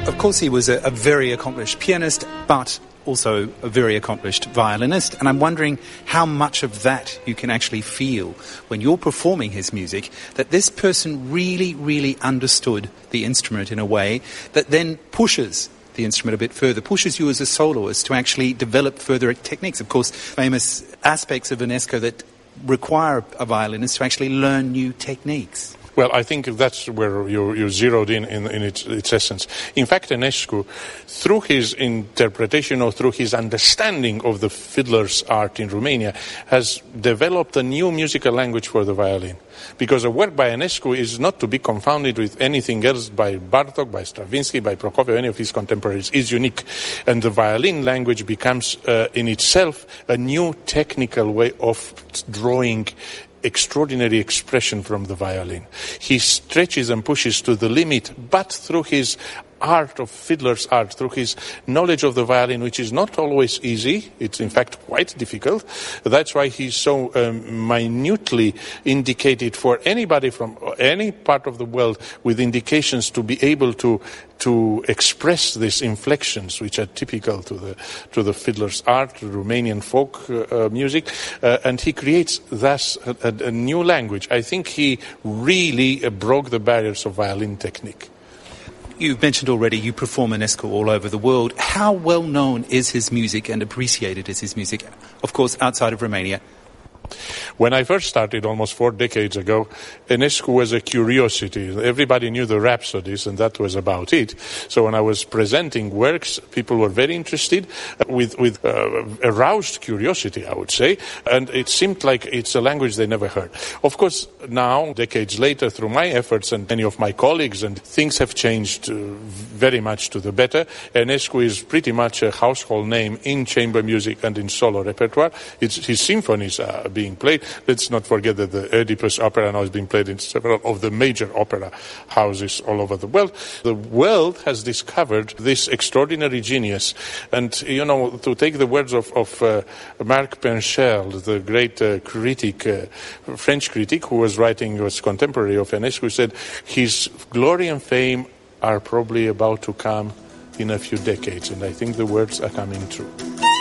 Of course, he was a very accomplished pianist, but also a very accomplished violinist, and I'm wondering how much of that you can actually feel when you're performing his music, that this person really, really understood the instrument in a way that then pushes the instrument a bit further, pushes you as a soloist to actually develop further techniques. Of course, famous aspects of Ionesco that require a violinist to actually learn new techniques. Well, I think that's where you zeroed in its essence. In fact, Ionescu, through his interpretation or through his understanding of the fiddler's art in Romania, has developed a new musical language for the violin. Because a work by Ionescu is not to be confounded with anything else by Bartók, by Stravinsky, by Prokofiev, any of his contemporaries, is unique. And the violin language becomes in itself a new technical way of drawing extraordinary expression from the violin. He stretches and pushes to the limit, but through his art of fiddler's art, through his knowledge of the violin, which is not always easy, it's in fact quite difficult. That's why he's so minutely indicated for anybody from any part of the world with indications to be able to express these inflections which are typical to the fiddler's art, Romanian folk music, and he creates thus a new language. I think he really broke the barriers of violin technique. You've mentioned already you perform Ionescu all over the world. How well known is his music and appreciated is his music, of course, outside of Romania? When I first started almost 4 decades ago, Ionescu was a curiosity. Everybody knew the rhapsodies, and that was about it. So when I was presenting works, people were very interested, with aroused curiosity, I would say, and it seemed like it's a language they never heard. Of course, now, decades later, through my efforts and many of my colleagues, and things have changed very much to the better. Ionescu is pretty much a household name in chamber music and in solo repertoire. His symphonies are being played. Let's not forget that the Oedipus opera now is being played in several of the major opera houses all over the world. The world has discovered this extraordinary genius. And, to take the words of Marc Penchel, the great French critic, who was contemporary of Ionescu, said his glory and fame are probably about to come in a few decades. And I think the words are coming true.